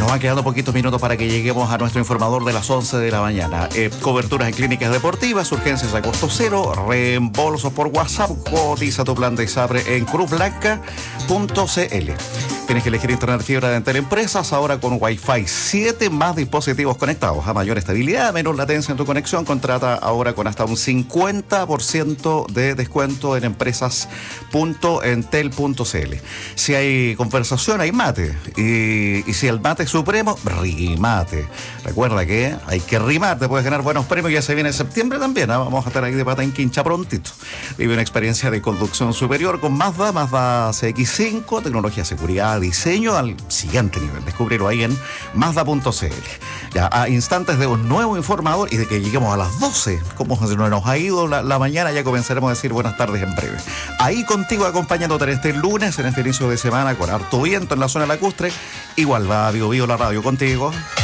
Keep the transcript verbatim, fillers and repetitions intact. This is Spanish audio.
van quedando poquitos minutos para que lleguemos a nuestro informador de las once de la mañana. Eh, coberturas en clínicas deportivas, urgencias a costo cero, reembolsos por WhatsApp. Cotiza tu plan de ISAPRE en cruz blanca punto c l. Tienes que elegir internet fibra de Entel Empresas, ahora con Wi-Fi siete, más dispositivos conectados, a mayor estabilidad, menor latencia en tu conexión. Contrata ahora con hasta un cincuenta por ciento de descuento en empresas punto entel punto c l. Si hay conversación, hay mate. Y, y si el mate es supremo, rimate. Recuerda que hay que rimar, te puedes ganar buenos premios. Ya se viene en septiembre también, ¿eh? Vamos a estar ahí de pata en quincha prontito. Vive una experiencia de conducción superior con Mazda, Mazda C X cinco, tecnología, seguridad, diseño al siguiente nivel. Descúbrelo ahí en mazda punto c l. Ya a instantes de un nuevo informador y de que lleguemos a las doce, como se nos ha ido la, la mañana, ya comenzaremos a decir buenas tardes en breve. Ahí contigo, acompañándote en este lunes, en este inicio de semana, con harto viento en la zona lacustre. Igual va Bio Bio la radio contigo.